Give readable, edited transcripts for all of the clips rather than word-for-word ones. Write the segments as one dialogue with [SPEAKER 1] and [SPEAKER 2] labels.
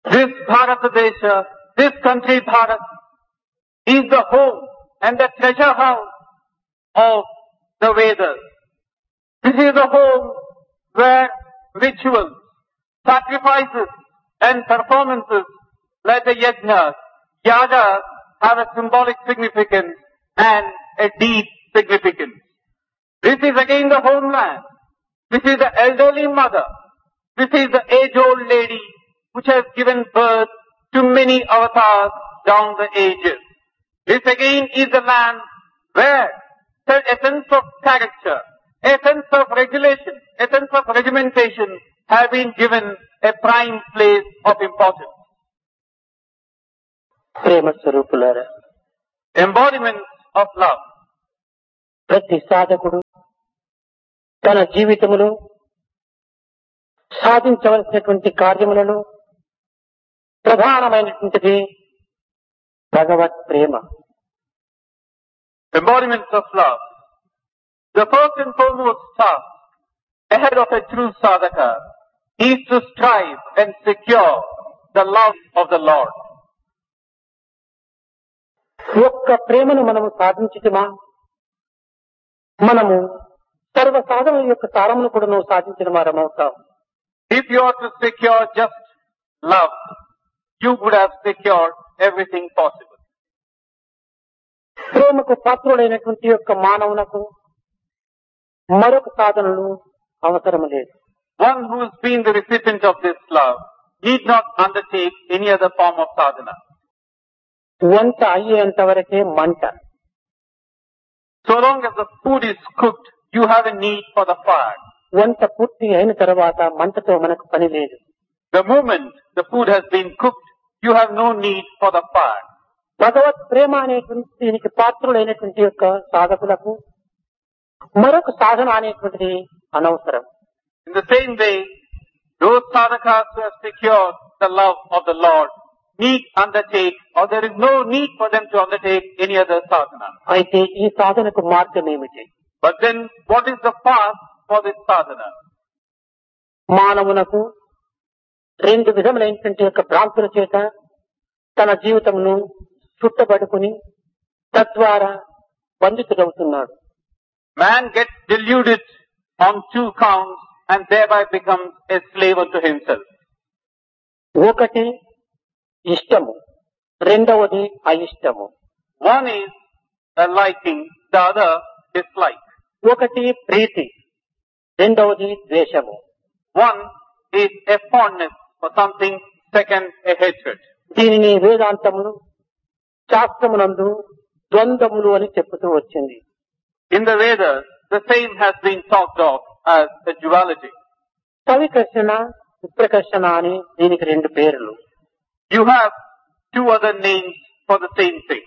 [SPEAKER 1] This Bharatadesha, this country Bharat, is the home and the treasure house of the Vedas. This is the home where rituals, sacrifices and performances like the yajnas, yagas have a symbolic significance and a deep significance. This is again the homeland. This is the elderly mother. This is the age-old lady which has given birth to many avatars down the ages. This again is the land where a sense of character, a sense of regulation, a sense of regimentation have been given a prime place of importance.
[SPEAKER 2] ప్రేమ స్వరూపులారా,
[SPEAKER 1] Embodiments of love.
[SPEAKER 2] ప్రతి సాధకుడు తన జీవితములో సాధించవలసినటువంటి కార్యములలో ప్రధానమైనటువంటిది భగవత్ ప్రేమ.
[SPEAKER 1] Embodiments of love. The first and foremost task ahead of a true sadhaka is to strive and secure the love of the Lord.
[SPEAKER 2] ఒక్క ప్రేమను మనము సాధించుటమా, మనము సర్వ సాధనల యొక్క సారమును కూడా సాధించిన వారమవుతాం.
[SPEAKER 1] If you are to secure just love, you would have secured everything possible.
[SPEAKER 2] ప్రేమకు పాత్రుడైనటువంటి యొక్క మానవునకు మరొక సాధనలు అవసరం లేదు.
[SPEAKER 1] One who has been the recipient of this love need not undertake any other form of sadhana.
[SPEAKER 2] వంట అయ్యేంత వరకే మంట.
[SPEAKER 1] So long as the food is cooked, you have a need for the fire.
[SPEAKER 2] వంట పూర్తి అయిన తర్వాత మంటతో మనకు పని లేదు.
[SPEAKER 1] The moment the food has been cooked, you have no need for the fire.
[SPEAKER 2] భగవత్ ప్రేమ అనేటువంటి దీనికి పాత్రులైనటువంటి యొక్క సాధకులకు మరొక సాధన అనేటువంటిది అనవసరం.
[SPEAKER 1] In the same way, those sadhakas who have secured the love of the Lord need undertake, or there is no need for them to undertake any other sadhana.
[SPEAKER 2] అయితే ఈ సాధనకు మార్గం ఏమిటి?
[SPEAKER 1] But then, what is the path for this sadhana?
[SPEAKER 2] మానవునకు రెండు విధములైనటువంటి యొక్క భ్రాంతుల చేత తన జీవితమును చుట్టబడుకుని తద్వారా బంధితుడవుతున్నాడు.
[SPEAKER 1] Man gets deluded on two counts and thereby becomes a slave unto himself.
[SPEAKER 2] ఒకటి ఇష్టము, రెండవది అయిష్టము.
[SPEAKER 1] One is a liking, the other dislike.
[SPEAKER 2] ఒకటి ప్రీతి, రెండవది ద్వేషము.
[SPEAKER 1] One is a fondness for something, second a hatred.
[SPEAKER 2] దీనిని వేదాంతములు శాస్త్రమునందు ద్వంద్వములు అని చెప్పుతూ వచ్చింది.
[SPEAKER 1] In the Vedas, the same has been talked of as a duality.
[SPEAKER 2] సవికర్షణ, విప్రకర్షణ అని దీనికి రెండు పేర్లు.
[SPEAKER 1] You have two other names for the same thing.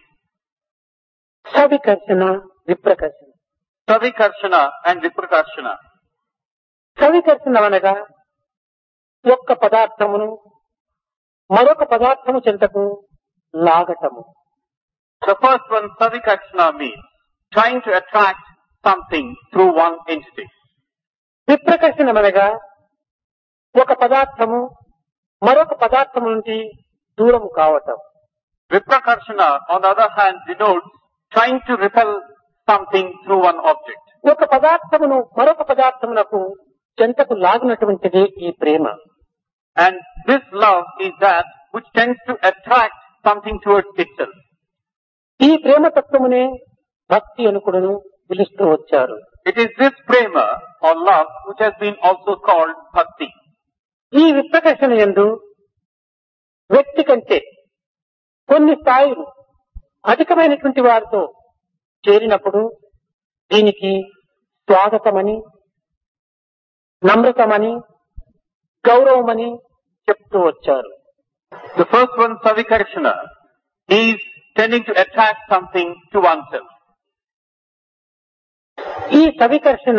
[SPEAKER 2] సవికర్షణ, విప్రకర్షణ.
[SPEAKER 1] Savikarshana and Viprakarshana.
[SPEAKER 2] సవికర్షణ అనగా ఒక్క పదార్థమును మరొక పదార్థము చెంతకు లాగటము.
[SPEAKER 1] The first one, Savikarshana, means trying to attract something through one entity.
[SPEAKER 2] విప్రకర్షణ అనగా ఒక పదార్థము మరొక పదార్థము నుండి దూరము కావటం.
[SPEAKER 1] Viprakarshana, on the other hand, denotes trying to repel something through one object.
[SPEAKER 2] ఒక పదార్థమును మరొక పదార్థమునకు చెంతకు లాగినటువంటిది ఈ ప్రేమ.
[SPEAKER 1] And this love is that which tends to attract something towards itself.
[SPEAKER 2] ఈ ప్రేమ తత్వమునే భక్తి అనుకుడును పిలుస్తూ వచ్చారు.
[SPEAKER 1] It is this prema or love which has been also called bhakti.
[SPEAKER 2] ఈ విప్రకర్షణ యందు వ్యక్తి కంటే కొన్ని స్థాయిలు అధికమైనటువంటి వారితో చేరినప్పుడు దీనికి స్వాగతమని, నమ్రతమని, గౌరవమని చెప్తూ వచ్చారు.
[SPEAKER 1] The first one, Savikarshana, is tending to attract something to oneself.
[SPEAKER 2] ఈ సవికర్షణ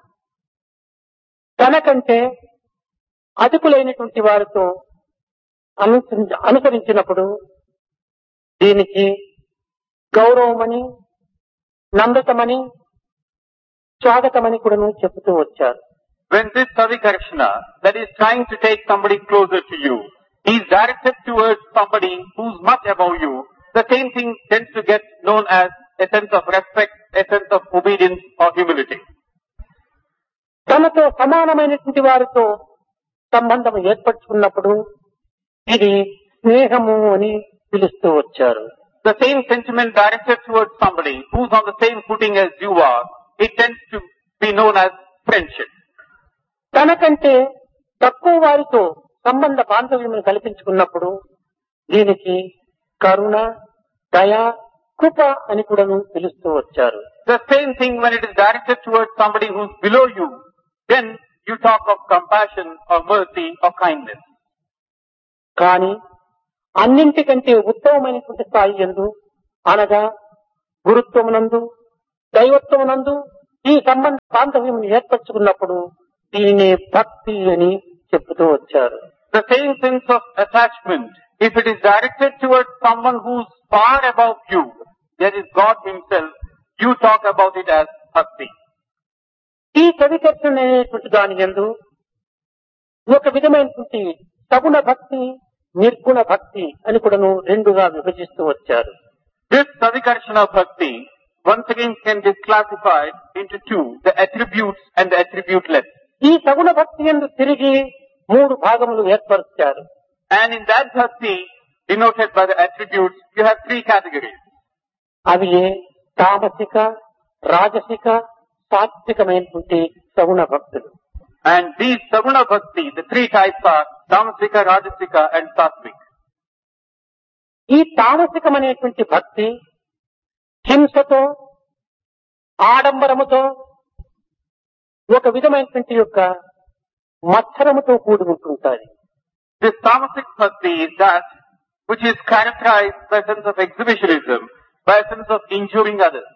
[SPEAKER 2] తనకంటే అధికులైనటువంటి వారితో అనుసరించినప్పుడు దీనికి గౌరవమని, నమ్రతమని, స్వాగతమని కూడా చెప్తూ వచ్చారు.
[SPEAKER 1] When this Savikarshana, that is trying to take somebody closer to you, is directed towards somebody who's much above you, the same thing tends to get known as a sense of respect, a sense of obedience or humility.
[SPEAKER 2] తనతో సమానమైనటువంటి వారితో సంబంధం ఏర్పరచుకున్నప్పుడు ఇది స్నేహము అని పిలుస్తూ వచ్చారు.
[SPEAKER 1] The same sentiment directed towards somebody who's on the same footing as you are, it tends to be known as friendship.
[SPEAKER 2] తనకంటే తక్కువ వారితో సంబంధ బాంధవ్యమును కల్పించుకున్నప్పుడు దీనికి కరుణ, దయ, కృప అని కూడా పిలుస్తూ వచ్చారు.
[SPEAKER 1] The same thing when it is directed towards somebody who's below you, then you talk of compassion or mercy or kindness.
[SPEAKER 2] కానీ అన్నింటికంటే ఉత్తమమైనటువంటి స్థాయి యందు అనగా గురుత్వమునందు, దైవత్వమునందు ఈ సంబంధ బాంధవ్యమును ఏర్పరచుకున్నప్పుడు దీనిని భక్తి అని చెప్తూ వచ్చారు.
[SPEAKER 1] The same sense of attachment, if it is directed towards someone who's far above you, that is God himself, you talk about it as bhakti.
[SPEAKER 2] ఈ సవికర్షణ అనేటువంటి దాని యందు ఒక విధమైనటువంటి సగుణ భక్తి, నిర్గుణ భక్తి అని కూడా రెండుగా విభజిస్తూ వచ్చారు.
[SPEAKER 1] This savikarshana bhakti once again can be classified into two, the attributes and the attributeless.
[SPEAKER 2] ఈ సగుణ భక్తి యందు తిరిగి మూడు భాగములు ఏర్పరుస్తారు.
[SPEAKER 1] And in that bhakti, denoted by the attributes, you have three categories.
[SPEAKER 2] అవి తామసిక, రాజసిక, సాత్వికమైనటువంటి సగుణ భక్తులు.
[SPEAKER 1] And these saguna bhakti, the three types are tamasika, rajasika and sattvic.
[SPEAKER 2] ఈ తామసికమైనటువంటి భక్తి హింసతో, ఆడంబరముతో, ఒక విధమైనటువంటి యొక్క మత్సరముతో కూడి ఉంటుంటాయి.
[SPEAKER 1] This tamasic bhakti is that which is characterized by a sense of exhibitionism, by a sense of injuring others.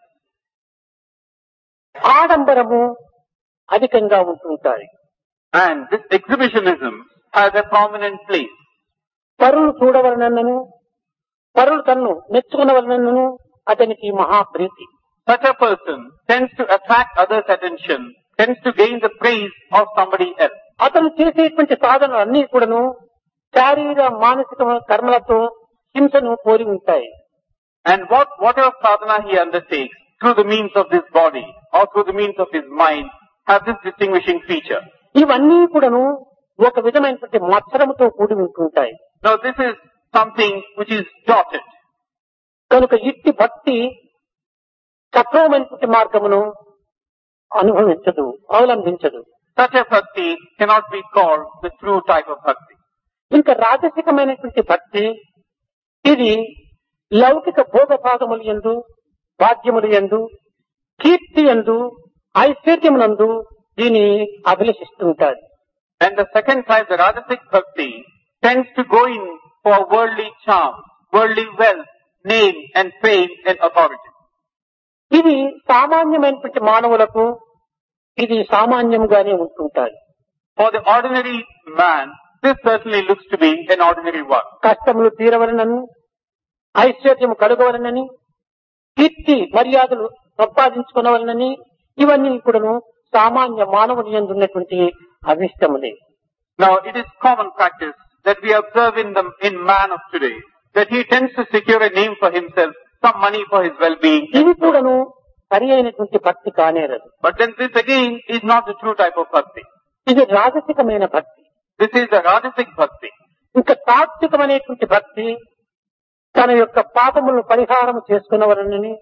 [SPEAKER 2] ఆడంబరము అధికంగా ఉంటుంటాయి.
[SPEAKER 1] And this exhibitionism has a prominent place.
[SPEAKER 2] పరులు చూడవలనను, పరులు తన్ను మెచ్చుకునవలనను అతనికి మహాప్రీతి.
[SPEAKER 1] Such a person tends to attract others' attention, tends to gain the praise of somebody else.
[SPEAKER 2] అతను చేసేటువంటి సాధనలు అన్ని కూడాను శారీర మానసిక కర్మలతో హింసను పోలి ఉంటాయి.
[SPEAKER 1] And whatever sadhana he undertakes through the means of this body or through the means of his mind have this distinguishing feature.
[SPEAKER 2] ఇవన్నీ కూడాను ఒక విధమైనటువంటి మత్సరముతో కూడి ఉంటుంటాయి.
[SPEAKER 1] Now this is something which is dotted.
[SPEAKER 2] కనుక ఇట్టి భక్తి సక్రమమైనటువంటి మార్గమును అనుభవించదు, అవలంబించదు.
[SPEAKER 1] Such a bhakti cannot be called the true type of bhakti.
[SPEAKER 2] ఇంకా రాజసికమైనటువంటి భక్తి ఇది లౌకిక భోగ భాగములు యందు, భాగ్యములు యందు, కీర్తి యందు, ఐశ్వర్యమునందు దీన్ని అభిలషిస్తుంటారు.
[SPEAKER 1] And the second type, the rajasic bhakti, tends to go in for worldly charm, worldly wealth, name and fame and authority.
[SPEAKER 2] ఇది సామాన్యమైనటువంటి మానవులకు ఇది సామాన్యముగానే ఉంటుంటారు.
[SPEAKER 1] For the ordinary man, this certainly looks to be an ordinary one.
[SPEAKER 2] కష్టములు తీరవలనని, ఐశ్వర్యము కలుగవలనని, కీర్తి మర్యాదలు సంపాదించుకునవలనని ఇవన్నీ కూడాను సామాన్య మానవుని యందు ఉన్నటువంటి అభిష్టములే.
[SPEAKER 1] Now it is common practice that we observe in man of today, that he tends to secure a name for himself, some money for his well-being.
[SPEAKER 2] ఇది కూడాను సరి అయినటువంటి భక్తి కానేరదు.
[SPEAKER 1] But then this again is not the true type of bhakti.
[SPEAKER 2] ఇది రాజసికమైన భక్తి.
[SPEAKER 1] This is the rajasic bhakti.
[SPEAKER 2] ఇంకా సాత్వికమైనటువంటి భక్తి తన యొక్క పాపములను పరిహారం చేసుకున్నవరనని,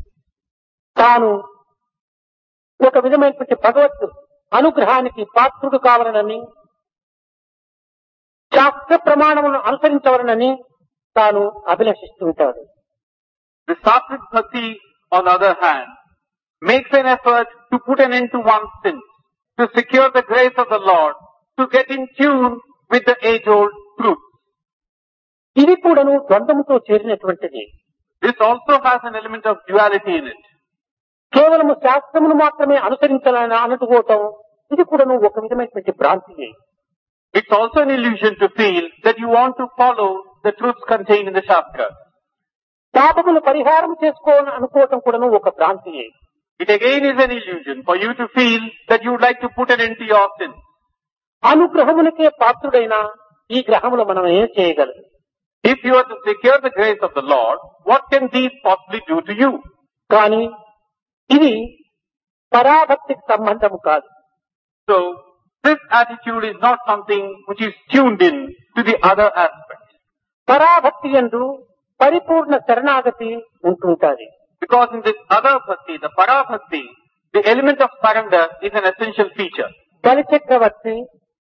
[SPEAKER 2] తాను ఒక విధమైనటువంటి భగవత్ అనుగ్రహానికి పాత్రుడు కావాలనని, శాస్త్ర ప్రమాణములను అనుసరించవలనని తాను అభిలషిస్తుంటాడు.
[SPEAKER 1] The sattvic bhakti, on the other hand, makes an effort to put an end to one's sins, to secure the grace of the Lord, to get in tune with the age-old truth.
[SPEAKER 2] ఇది కూడాను ద్వంద్వముతో చేరినటువంటిది.
[SPEAKER 1] This also has an element of duality in it.
[SPEAKER 2] కేవలము శాస్త్రమును మాత్రమే అనుసరించాలని అనుకోవటం ఇది కూడాను ఒక విధమైనటువంటి భ్రాంతియే.
[SPEAKER 1] It's also an illusion to feel that you want to follow the truths contained in the Shastra.
[SPEAKER 2] పాపములు పరిహారం చేసుకోవాలని అనుకోవటం కూడాను ఒక భ్రాంతియే.
[SPEAKER 1] It again is an illusion for you to feel that you would like to put an end to your sins.
[SPEAKER 2] అనుగ్రహమునకే పాత్రుడైన ఈ గ్రహంలో మనం ఏం చేయగలం?
[SPEAKER 1] If you are to secure the grace of the Lord, what can these possibly do to you?
[SPEAKER 2] కానీ ఇది పరాభక్తికి సంబంధం కాదు.
[SPEAKER 1] So, this attitude is not something which is tuned in to the other aspects.
[SPEAKER 2] పరాభక్తి యందు పరిపూర్ణ శరణాగతి ఉంటుంటాది.
[SPEAKER 1] Because in this other bhakti, the para bhakti, the element of surrender is an essential feature.
[SPEAKER 2] బలి చక్రవర్తి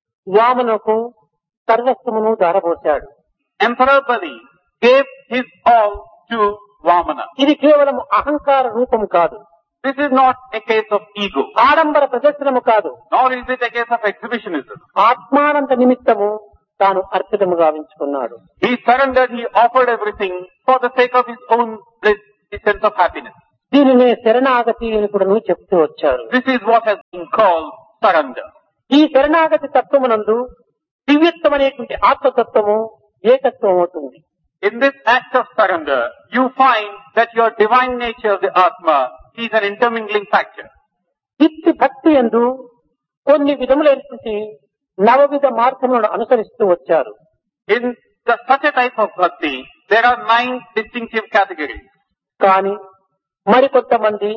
[SPEAKER 2] వామనకు సర్వస్వమును దారబోశాడు.
[SPEAKER 1] Emperor Bali gave his all to Vamana.
[SPEAKER 2] ఇది కేవలం అహంకార రూపం కాదు,
[SPEAKER 1] This is not a case of ego,
[SPEAKER 2] ఆడంబర ప్రదర్శనము కాదు,
[SPEAKER 1] nor is it a case of exhibitionism.
[SPEAKER 2] ఆత్మానంద నిమిత్తము తాను అర్పితము గావించుకున్నాడు.
[SPEAKER 1] He surrendered, he offered everything for the sake of his own bliss, his sense of happiness.
[SPEAKER 2] దీనినే శరణాగతి అని కూడా చెప్తూ వచ్చారు.
[SPEAKER 1] This is what has been called surrender.
[SPEAKER 2] ఈ శరణాగతి తత్వమునందు దివ్యత్వమనేటువంటి ఆత్మతత్వము ఏకత్వం అవుతుంది.
[SPEAKER 1] In this act of surrender, you find that your divine nature of the Atma is an intermingling factor.
[SPEAKER 2] ఇట్టి భక్తి యందు కొన్ని విధములైనటువంటి నవవిధ మార్గములను అనుసరిస్తూ వచ్చారు.
[SPEAKER 1] In such a type of bhakti, there are 9 distinctive categories.
[SPEAKER 2] కానీ మరికొంతమంది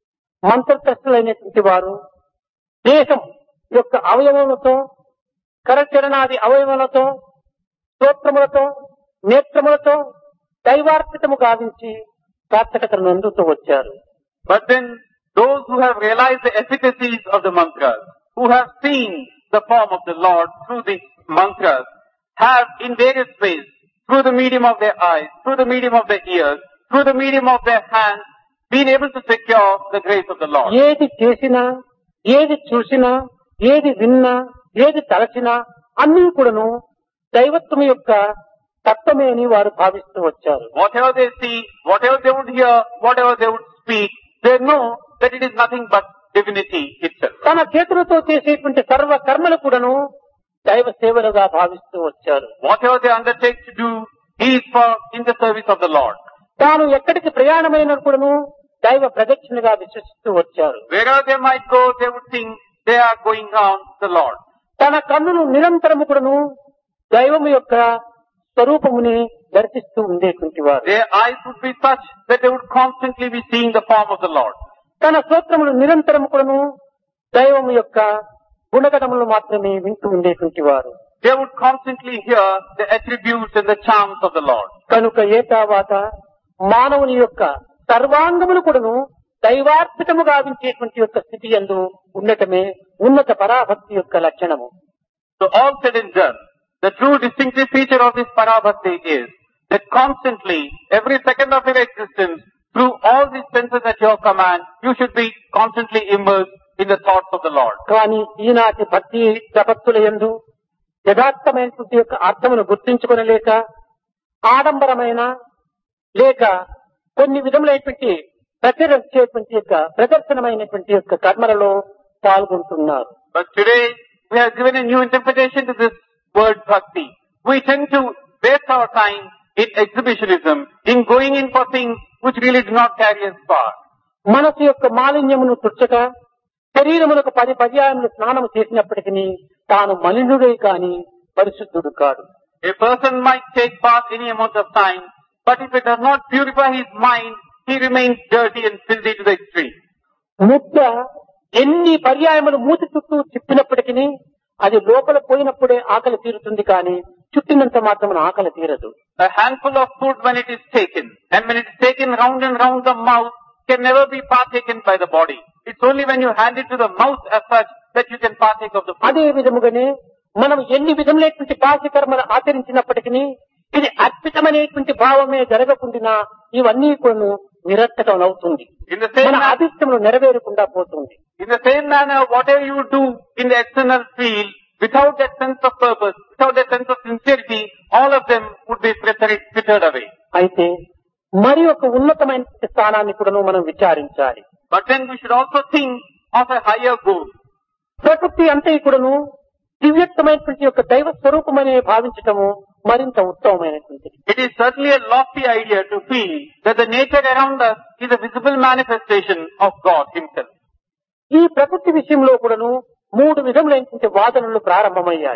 [SPEAKER 2] మంత్రతస్తులైనటువంటి వారు దేహం యొక్క అవయవములతో, కరచరణాది అవయవములతో, స్తోత్రములతో, నేత్రములతో దైవార్పితము గావించి సార్థకతను అందుతూ వచ్చారు.
[SPEAKER 1] But then those who have realized the efficacies of the mantras, who have seen the form of the Lord through the mantras, have in various ways, through the medium of their eyes, through the medium of their ears, through the medium of their hands, been able to secure the grace of the Lord.
[SPEAKER 2] ఏది చేసినా, ఏది చూసినా, ఏది విన్నా, ఏది తలచినా అన్నీ కూడాను దైవత్వం యొక్క తత్వమే అని వారు భావిస్తూ వచ్చారు.
[SPEAKER 1] Whatever they see, whatever they would hear, whatever they would speak, they know that it is nothing but divinity itself.
[SPEAKER 2] తన చేతులతో చేసేటువంటి సర్వ కర్మలు కూడాను దైవ సేవలుగా భావిస్తూ వచ్చారు.
[SPEAKER 1] Whatever they undertake to do is for in the service of the Lord.
[SPEAKER 2] తాను ఎక్కడికి ప్రయాణమైన కూడాను దైవ ప్రదక్షిణగా విశ్వసిస్తూ వచ్చారు.
[SPEAKER 1] Wherever they might go, they would think they are going round the Lord.
[SPEAKER 2] తన కన్నులు నిరంతరము కూడాను దైవము యొక్క స్వరూపముని దర్శిస్తూ ఉండేటువంటి వారు.
[SPEAKER 1] Their eyes would be such that they would constantly be seeing the form of the Lord.
[SPEAKER 2] తన స్తోత్రములు నిరంతరము కూడాను దైవము యొక్క గుణగణములు మాత్రమే వింటూ ఉండేటువంటి వారు.
[SPEAKER 1] They would constantly hear the attributes and the charms of the Lord.
[SPEAKER 2] కనుక ఏతావాత మానవుని యొక్క సర్వాంగములు కూడాను దైవార్పితము గావించేటువంటి యొక్క స్థితి యందు ఉండటమే ఉన్నత పరాభక్తి యొక్క లక్షణము.
[SPEAKER 1] So all said and done, the true distinctive feature of this parabhakti is that constantly, every second of your existence, through all these senses at your command, you should be constantly immersed in the thoughts of the Lord.
[SPEAKER 2] కానీ ఈనాటి భక్తి ప్రపత్తుల యందు యథార్థమైనటువంటి యొక్క అర్థమును గుర్తించుకొనలేక ఆడంబరమైన లేక కొన్ని విధములైనటువంటి ప్రదర్శనమైనటువంటి యొక్క కర్మలలో పాల్గొంటున్నారు.
[SPEAKER 1] But today, we have given a new interpretation to this word bhakti. We tend to waste our time in exhibitionism, in going in for things which really do not carry us far.
[SPEAKER 2] మనసు యొక్క మాలిన్యమును తుచ్చక శరీరములకు 10 పర్యాయములు స్నానము చేసినప్పటికీ తాను మలినుడే కాని పరిశుద్ధుడు కాడు.
[SPEAKER 1] A person might take bath any amount of time, but if it does not purify his mind, he remains dirty and filthy to the extreme.
[SPEAKER 2] ముద్ద ఎన్ని పర్యాయములు మూతి చుట్టూ తిప్పినప్పటికీ అది లోపల పోయినప్పుడే ఆకలి తీరుతుంది కానీ చుట్టినంత మాత్రం ఆకలి తీరదు.
[SPEAKER 1] A handful of food when it is taken, and when it is taken round and round the mouth, can never be partaken by the body. It's only when you hand it to the mouth as such that you can partake of the food.
[SPEAKER 2] అదే విధముగానే మనం ఎన్ని విధములైనటువంటి బాహ్య కర్మలు ఆచరించినప్పటికీ ఇది అర్పితమైనటువంటి భావమే జరగకుండా ఇవన్నీ కూడా నిరర్థకం అవుతుంది. మన అభిష్టములు నెరవేరకుండా పోతుంది.
[SPEAKER 1] In the same manner, whatever you do in the external field, without that sense of purpose, without that sense of sincerity, all of them would be frittered away.
[SPEAKER 2] అయితే మరి ఒక ఉన్నతమైన స్థానాన్ని కూడా మనం విచారించాలి.
[SPEAKER 1] But then we should also think of a higher goal.
[SPEAKER 2] ప్రకృతి అంతా కూడాను దివ్యత్వమైనటువంటి యొక్క దైవ స్వరూపమనే భావించటము మరింత ఉత్తమమైనటువంటిది.
[SPEAKER 1] It is certainly a lofty idea to feel that the nature around us is a visible manifestation of God Himself.
[SPEAKER 2] ఈ ప్రకృతి విషయంలో కూడాను 3 విధములైనటువంటి వాదనలు ప్రారంభమయ్యాయి.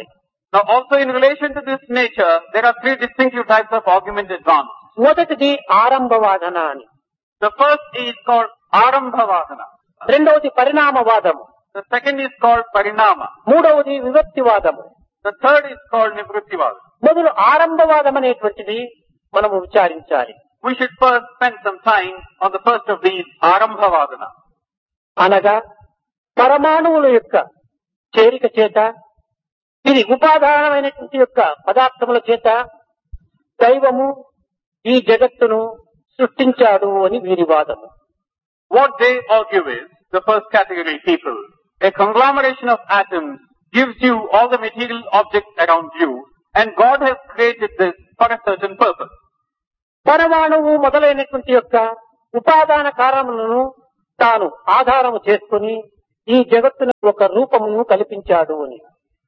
[SPEAKER 1] Now also in relation to this nature, there are three distinctive types of argument advanced.
[SPEAKER 2] మొదటిది ఆరంభవాదన అని,
[SPEAKER 1] The first is called Arambhavadana.
[SPEAKER 2] రెండవది పరిణామవాదము,
[SPEAKER 1] The second is called Parinama.
[SPEAKER 2] మూడవది వివక్తివాదము.
[SPEAKER 1] The third is called Nivrittivada.
[SPEAKER 2] మొదలు ఆరంభవాదం అనేటువంటిది మనము విచారించాలి.
[SPEAKER 1] We should first spend some time on the first of these, Arambhavadana.
[SPEAKER 2] అనగా పరమాణువుల యొక్క చేరిక చేత, ఇది ఉపాదానమైనటువంటి యొక్క పదార్థముల చేత దైవము ఈ జగత్తును సృష్టించాడు అని వీరి వాదము.
[SPEAKER 1] What they argue is, the first category people, a conglomeration of atoms gives you all the material objects around you, and God has created this for a certain purpose.
[SPEAKER 2] పరమాణువు మొదలైనటువంటి యొక్క ఉపాదాన కారములను తాను ఆధారము చేసుకుని ఈ జగత్తును ఒక రూపమును కల్పించాడు అని.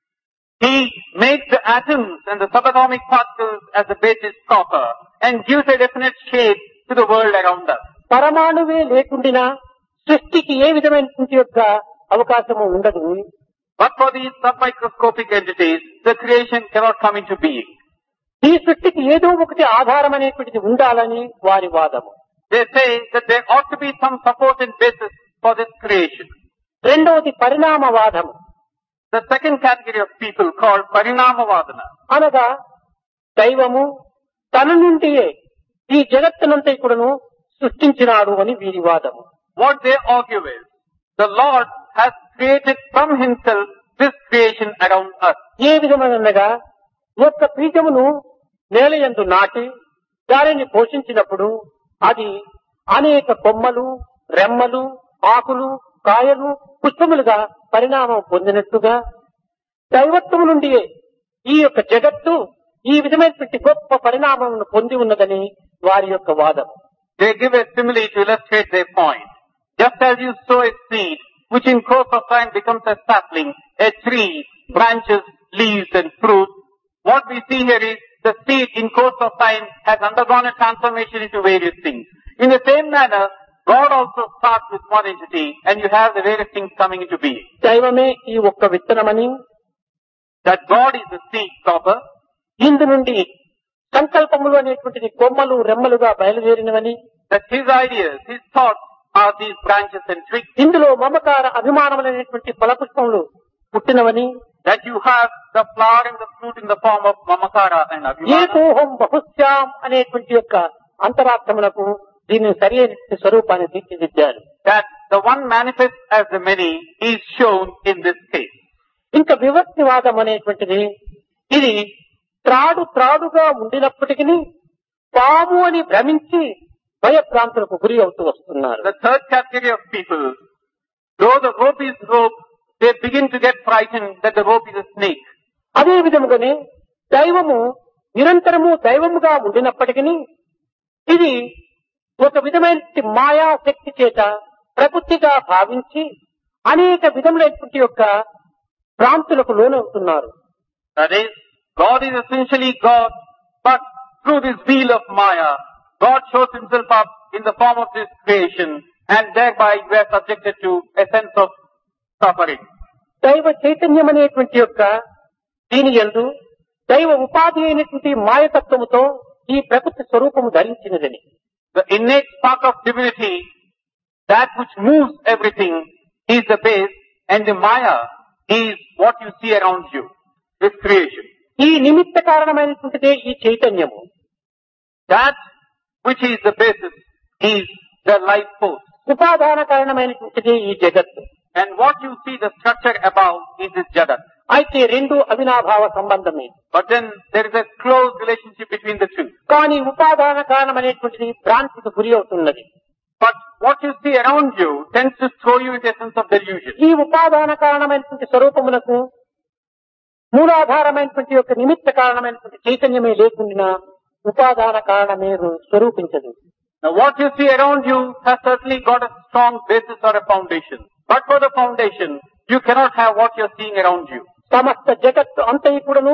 [SPEAKER 1] He makes the atoms and the subatomic particles as the basis copper and gives a definite shape to the world around us.
[SPEAKER 2] పరమాణువే లేకుండినా సృష్టికి ఏ విధమైనటువంటి యొక్క అవకాశము ఉండదు.
[SPEAKER 1] But for these submicroscopic entities, the creation cannot come into being.
[SPEAKER 2] ఈ సృష్టికి ఏదో ఒకటి ఆధారం అనేటువంటిది ఉండాలని వారి వాదము.
[SPEAKER 1] They say that there ought to be some support and basis for this creation.
[SPEAKER 2] రెండవది పరిణామవాదము.
[SPEAKER 1] The second category of people called Parinamavadana.
[SPEAKER 2] అనగా దైవము తన నుండియే ఈ జగత్తునంతా కూడాను సృష్టించినాడు అని వీరి వాదము.
[SPEAKER 1] What they argue is, the Lord has created from himself this creation around us.
[SPEAKER 2] ఏ విధమనగా ఒక్క బీజమును నేలయందు నాటి దానిని పోషించినప్పుడు అది అనేక కొమ్మలు, రెమ్మలు, ఆకులు, కాయలు, పుష్పములుగా పరిణామం పొందినట్టుగా దైవత్వము నుండి ఈ యొక్క జగత్తు ఈ విధమైనటువంటి గొప్ప పరిణామమును పొంది ఉన్నదని వారి యొక్క వాదం.
[SPEAKER 1] They give a simile to illustrate their point. Just as you sow a seed, which in course of time becomes a sapling, a tree, branches, leaves and fruit, what we see here is the seed in course of time has undergone a transformation into various things. In the same manner, God also starts with one entity and you have the various things coming into being.
[SPEAKER 2] దైవమే ఈ ఒక్క విత్తనమని,
[SPEAKER 1] that God is the seed stopper,
[SPEAKER 2] ఇందు నుండి సంకల్పములు అనేటువంటిది కొమ్మలు, రెమ్మలుగా బయలుదేరినవని,
[SPEAKER 1] that his ideas, his thoughts are these branches and twigs,
[SPEAKER 2] ఇందులో మమకార అభిమానములైనటువంటి ఫలపుష్పములు పుట్టినవని,
[SPEAKER 1] that you have the flower and the fruit in the form of mamakara and abhimana,
[SPEAKER 2] ఏకోహం బహుశ్యాం అనేటువంటి యొక్క అంతరార్థములకు దీని సరి అయిన స్వరూపాన్ని తీర్చిదిద్దారు.
[SPEAKER 1] that the one manifest as the many is shown in this case.
[SPEAKER 2] ఇంకా వివక్తివాదం అనేటువంటిది ఇది త్రాడుగా ఉండినప్పటికీ పాము అని భ్రమించి భయభ్రాంతులకు గురి అవుతూ వస్తున్నారు.
[SPEAKER 1] The third category of people, though the rope is rope, they begin to get frightened that the rope is a snake.
[SPEAKER 2] అదే విధముగానే దైవము నిరంతరము దైవముగా ఉండినప్పటికీ ఇది ఒక విధమైన మాయా శక్తి చేత ప్రకృతిగా భావించి అనేక విధములైనటువంటి యొక్క భ్రాంతులకు లోనవుతున్నారు.
[SPEAKER 1] That is, God is essentially God, but through this wheel of Maya, God shows himself up in the form of this creation, and thereby we are subjected to a sense of suffering.
[SPEAKER 2] దైవ చైతన్యం అనేటువంటి యొక్క దీని యందు దైవ ఉపాధి అయినటువంటి మాయతత్వముతో ఈ ప్రకృతి స్వరూపము ధరించినదని.
[SPEAKER 1] The innate spark of divinity, that which moves everything, is the base, and the Maya is what you see around you, this creation.
[SPEAKER 2] ఈ నిమిత్త కారణమైనటువంటిదే ఈ చైతన్యము.
[SPEAKER 1] That which is the basis is the life force.
[SPEAKER 2] ఉపాదాన కారణమైనటువంటిదే ఈ జగత్తు.
[SPEAKER 1] And what you see, the structure above, is this Jagat.
[SPEAKER 2] అయితే రెండు అవినాభావ సంబంధమే.
[SPEAKER 1] But then there is a close relationship between the two.
[SPEAKER 2] కానీ ఉపాదాన కారణమైనటువంటిది భ్రాంతికి గురి అవుతున్నది.
[SPEAKER 1] But what you see around you tends to throw you into a sense of delusion.
[SPEAKER 2] ఈ ఉపాదాన కారణమైనటువంటి స్వరూపములకు మూలాధారమైనటువంటి యొక్క నిమిత్త కారణమైనటువంటి చైతన్యమే లేకుండా ఉపాదాన కారణమే స్వరూపించదు.
[SPEAKER 1] Now what you see around you has certainly got a strong basis or a foundation. But for the foundation, you cannot have what you are seeing around you.
[SPEAKER 2] సమస్త జగత్తు అంతయు కూడాను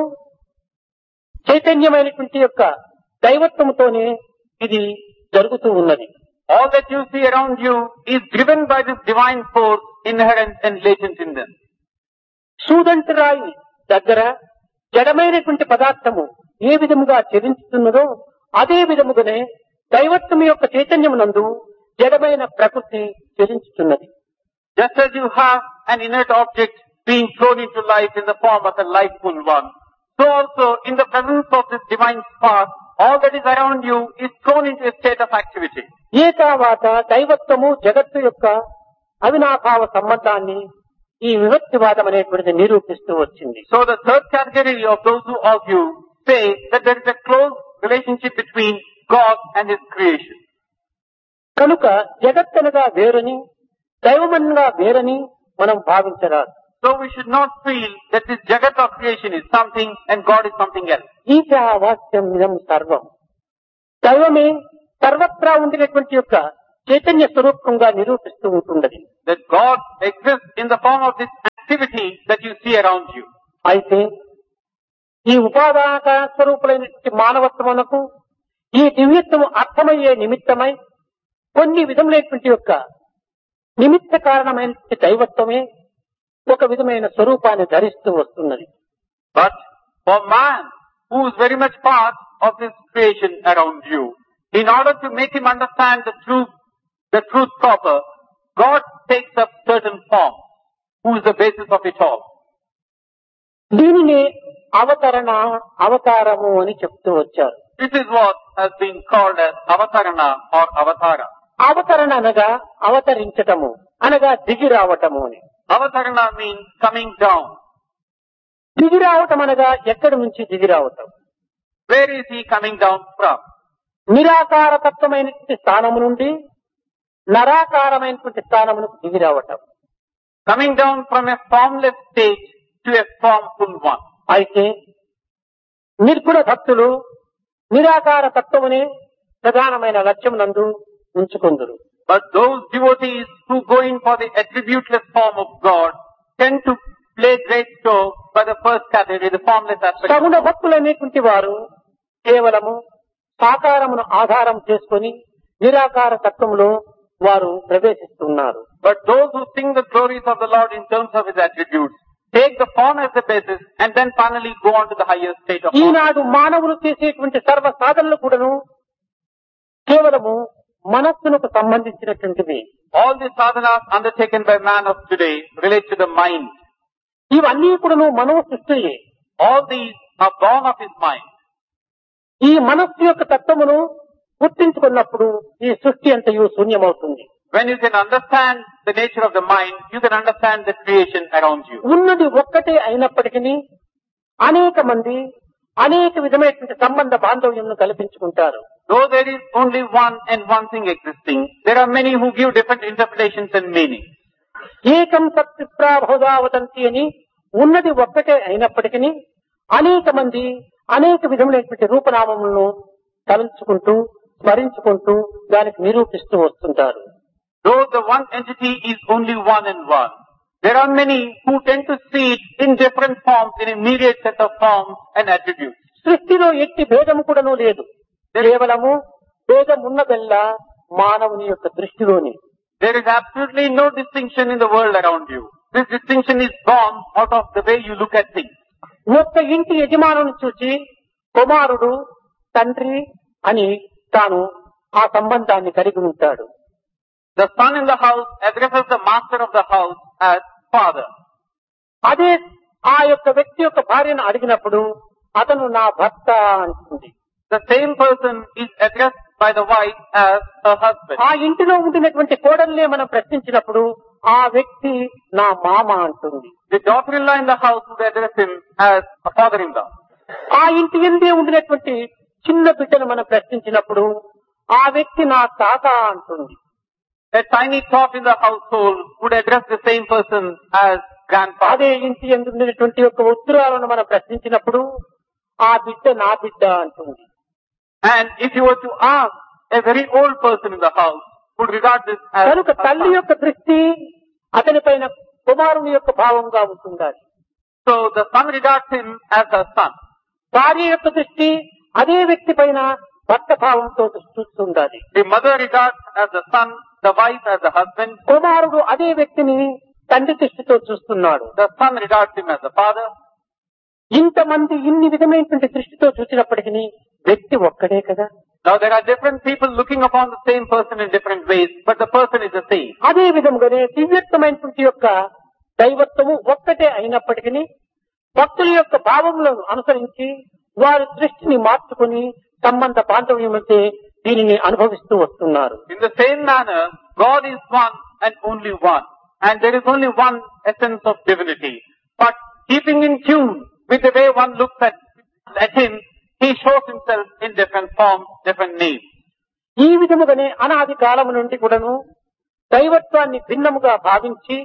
[SPEAKER 2] చైతన్యమైనటువంటి యొక్క దైవత్వముతోనే ఇది జరుగుతూ ఉన్నది.
[SPEAKER 1] All that you see around you is driven by this divine force inherent and latent in them.
[SPEAKER 2] సూదంటి రాయి దగ్గర జడమైనటువంటి పదార్థము ఏ విధముగా చరించుతున్నదో అదే విధముగానే దైవత్వం యొక్క చైతన్యమునందు జడమైన ప్రకృతి చరించుతున్నది.
[SPEAKER 1] Just as you have an inert object being thrown into life in the form of a lifeful one, so also in the presence of this divine spark, all that is around you is thrown into a state of activity.
[SPEAKER 2] ఏ తర్వాత దైవత్వము జగత్తు యొక్క అవినాభావ సంబంధాన్ని ఈ విభక్తివాదం అనేటువంటిది నిరూపిస్తూ వచ్చింది.
[SPEAKER 1] So the third category of those who argue say that there is a close relationship between God and His creation.
[SPEAKER 2] కనుక జగత్తనగా వేరని దైవమనగా వేరని మనం భావించరాదు.
[SPEAKER 1] So we should not feel that this Jagat of creation is something and God is something else.
[SPEAKER 2] ఈశావాస్యం ఇదం సర్వం. దైవమే సర్వత్రా ఉండినటువంటి యొక్క చైతన్య స్వరూపంగా నిరూపిస్తూ ఉంటున్నది.
[SPEAKER 1] That God exists in the form of this activity that you see around you.
[SPEAKER 2] అయితే ఈ ఉపాదాన స్వరూపులైనటువంటి మానవత్వమునకు ఈ దివ్యత్వము అర్థమయ్యే నిమిత్తమై కొన్ని విధములైనటువంటి యొక్క నిమిత్త కారణమైనటువంటి దైవత్వమే ఒక విధమైన స్వరూపాన్ని ధరిస్తూ వస్తున్నది.
[SPEAKER 1] But for man, who is very much part of this creation around you, in order to make him understand the truth proper, God takes up certain forms, who is the basis of it all.
[SPEAKER 2] దీనిని అవతారము అని చెప్తూ వచ్చారు.
[SPEAKER 1] This is what has been called as avatarana or avatara.
[SPEAKER 2] అవతరణ అనగా అవతరించటము అనగా దిగి రావటము అని.
[SPEAKER 1] Avatarana means coming down.
[SPEAKER 2] దిగి రావటం అనగా ఎక్కడి నుంచి దిగి రావటం?
[SPEAKER 1] Where is he coming down from?
[SPEAKER 2] నిరాకార తత్వమైనటువంటి స్థానము నుండి నరాకారమైనటువంటి స్థానమునకు దిగి రావటం.
[SPEAKER 1] Coming down from a formless state to a formful one.
[SPEAKER 2] అయితే నిర్గుణ భక్తులు నిరాకార తత్వమునే ప్రధానమైన లక్ష్యమునందు ఉంచుకుందురు.
[SPEAKER 1] But those devotees who go in for the attributeless form of God tend to play great show by the first category, the formless aspect.
[SPEAKER 2] సగుణ భక్తులనేటువంటి వారు కేవలము సాకారమును ఆధారం చేసుకొని నిరాకార తత్వములో వారు ప్రవేశిస్తున్నారు.
[SPEAKER 1] But those who sing the glories of the Lord in terms of His attributes take the form as the basis and then finally go on to the higher state of God.
[SPEAKER 2] ఈనాడు మానవులు చేసేటువంటి సర్వ సాధనలు కూడాను కేవలము మనస్సునకు సంబంధించినటువంటివి.
[SPEAKER 1] All the sadhanas undertaken by man of today relate to the mind.
[SPEAKER 2] ఇవన్నీ కూడాను మనో సృష్టియే.
[SPEAKER 1] All these are born of his mind.
[SPEAKER 2] ఈ మనస్సు యొక్క తత్వమును గుర్తించుకున్నప్పుడు ఈ సృష్టి అంతయు శూన్యమవుతుంది.
[SPEAKER 1] When you can understand the nature of the mind, you can understand the creation around you.
[SPEAKER 2] ఉన్నది ఒక్కటే అయినప్పటికీ అనేక మంది అనేక విధమైనటువంటి సంబంధ బాంధవ్యంను కల్పించుకుంటారు.
[SPEAKER 1] Though there is only one and one thing existing, there are many who give different interpretations and meanings.
[SPEAKER 2] ఏకం సత్ప్రాభోదావతంతి అని ఉన్నది ఒక్కటే అయినప్పటికీ అనేక మంది అనేక విధములైనటువంటి రూపనామములను తలంచుకుంటూ స్మరించుకుంటూ దానికి నిరూపిస్తూ వస్తుంటారు.
[SPEAKER 1] Though the one entity is only one and one, there are many who tend to see it in different forms, in a myriad set of forms and attributes.
[SPEAKER 2] సృష్టిలో ఎట్టి భేదము కూడాను లేదు. కేవలము భేదం ఉన్నదల్లా మానవుని యొక్క దృష్టిలోని.
[SPEAKER 1] There is absolutely no distinction in the world around you. This distinction is born out of the way you look at things.
[SPEAKER 2] ఒక్క ఇంటి యజమానుని చూసి కుమారుడు తండ్రి అని తాను ఆ సంబంధాన్ని కలిగి ఉంటాడు.
[SPEAKER 1] The son in the house addresses the master of the house as father.
[SPEAKER 2] అదే ఆ యొక్క వ్యక్తి యొక్క భార్యను అడిగినప్పుడు అతను నా భర్త అంటుంది.
[SPEAKER 1] The same person is addressed by the wife as her husband.
[SPEAKER 2] ఆ ఇంటిలో ఉండినటువంటి కోడల్నే మనం ప్రశ్నించినప్పుడు ఆ వ్యక్తి నా మామ అంటుంది.
[SPEAKER 1] The daughter-in-law in the house would address him as a father-in-law.
[SPEAKER 2] ఆ ఇంటి ఎందే ఉండినటువంటి చిన్న బిడ్డను మనం ప్రశ్నించినప్పుడు ఆ వ్యక్తి నా తాత అంటుంది.
[SPEAKER 1] A tiny tot in the household would address the same person as grandfather.
[SPEAKER 2] అదే ఇంటి ఎందు ఉండినటువంటి యొక్క ఉత్తరాలను మనం ప్రశ్నించినప్పుడు ఆ బిడ్డ నా బిడ్డ అంటుంది.
[SPEAKER 1] And if you were to ask a very old person in the house, would regard this as
[SPEAKER 2] కనుక తల్లి యొక్క దృష్టి అతని పైన కుమారుని యొక్క భావంగా ఉంటుండాలి.
[SPEAKER 1] So the son regards him as her son.
[SPEAKER 2] భార్య యొక్క దృష్టి అదే వ్యక్తి పైన భర్త భావంతో చూస్తుండాలి.
[SPEAKER 1] The mother regards as the son, the wife as the husband.
[SPEAKER 2] కుమారుడు అదే వ్యక్తిని తండ్రి దృష్టితో చూస్తున్నాడు.
[SPEAKER 1] The son regards him as the father.
[SPEAKER 2] ఇంతమంది ఇన్ని విధమైనటువంటి దృష్టితో చూసినప్పటికీ వ్యక్తి ఒక్కడే కదా.
[SPEAKER 1] Now there are different people looking upon the same person in different ways, but the person is the same.
[SPEAKER 2] అదే విధముగానే దివ్యత్వమైనటువంటి యొక్క దైవత్వము ఒక్కటే అయినప్పటికీ భక్తుల యొక్క భావములను అనుసరించి వారి దృష్టిని మార్చుకుని సంబంధ బాంధవ్యమంటే దీనిని అనుభవిస్తూ వస్తున్నారు.
[SPEAKER 1] In the same manner, God is one and only one, and there is only one essence of divinity. But keeping in tune with the way one looks at him, he shows himself in different forms, different names.
[SPEAKER 2] ఈ విధముగానే అనాది కాలము నుండి కూడాను దైవత్వాన్ని భిన్నముగా భావించి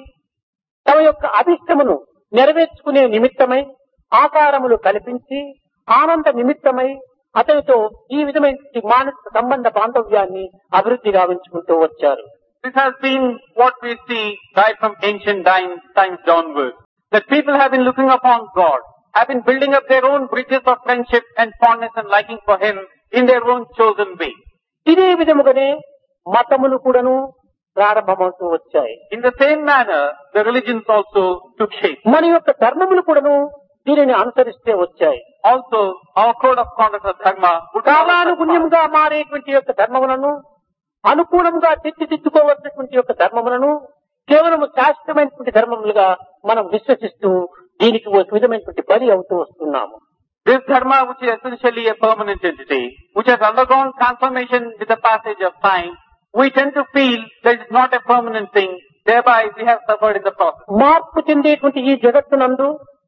[SPEAKER 2] తమ యొక్క అభిష్టమును నెరవేర్చుకునే నిమిత్తమై ఆకారములు కల్పించి ఆనంద నిమిత్తమై అతనితో ఈ విధమైన మానసిక సంబంధ బాంధవ్యాన్ని అభివృద్ధి గావించుకుంటూ వచ్చారు.
[SPEAKER 1] This has been what we see right from ancient times downwards. That people have been looking upon God, have been building up their own bridges of friendship and fondness and liking for Him in their own chosen way.
[SPEAKER 2] ఇదే విధముగానే మతములు కూడాను ప్రారంభమవుతూ వచ్చాయి.
[SPEAKER 1] In the same manner, the religions also took shape.
[SPEAKER 2] మన యొక్క ధర్మములు కూడాను దీనిని అనుసరిస్తే వచ్చాయి.
[SPEAKER 1] Also, our code of conduct of dharma
[SPEAKER 2] కాలానుగుణ్యంగా మారేటువంటి యొక్క ధర్మములను అనుకూలంగా తీర్చిదిద్దుకోవలసినటువంటి యొక్క ధర్మములను కేవలం శాశ్వతమైనటువంటి ధర్మములుగా మనం విశ్వసిస్తూ దీనికి ఒక విధమైనటువంటి బలి అవుతూ వస్తున్నాము.
[SPEAKER 1] This dharma, which is essentially a permanent entity, which has undergone transformation with the passage of time, we tend to feel that it is not a permanent thing, thereby we have suffered in the process.
[SPEAKER 2] మార్పు చెందేటువంటి ఈ జగత్తునందు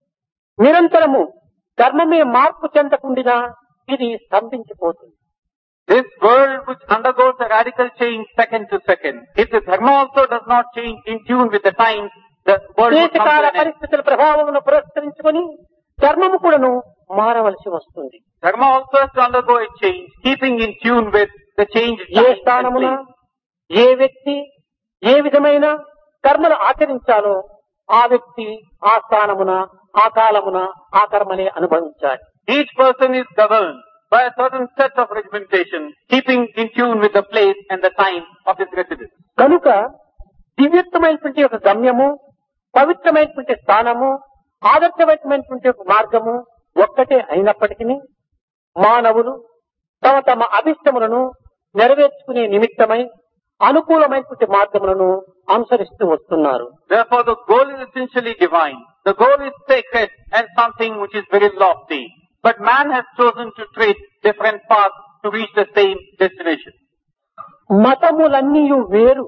[SPEAKER 2] నిరంతరము ధర్మమే మార్పు చెందకుండా ఇది స్తంభించిపోతుంది.
[SPEAKER 1] This world which undergoes a radical change second to second, if the dharma also does not change in tune with the times, the world will come to an end.
[SPEAKER 2] పరిస్థితుల ప్రభావమును పురస్కరించుకొని ధర్మము కూడాను మారవలసి వస్తుంది.
[SPEAKER 1] Dharma also has to undergo a change, keeping in tune with the change.
[SPEAKER 2] ఏ స్థానమున ఏ వ్యక్తి ఏ విధమైన కర్మలు ఆచరించాలో ఆ వ్యక్తి ఆ స్థానమున ఆ కాలమున ఆ కర్మనే అనుభవించాలి.
[SPEAKER 1] Each person is governed by a certain set of regimentation, keeping in tune with the place and the time of his residence.
[SPEAKER 2] కనుక దివ్యత్వమైనటువంటి ఒక గమ్యము, పవిత్రమైనటువంటి స్థానము, ఆదర్శమైనటువంటి ఒక మార్గము ఒక్కటే అయినప్పటికీ మానవులు తమ తమ అభిష్టములను నెరవేర్చుకునే నిమిత్తమై అనుకూలమైనటువంటి మార్గములను అనుసరిస్తూ వస్తున్నారు.
[SPEAKER 1] Therefore the goal is essentially divine. The goal is sacred and something which is very lofty. But man has chosen to tread different paths to reach the same destination.
[SPEAKER 2] మతములన్నీయు వేరు,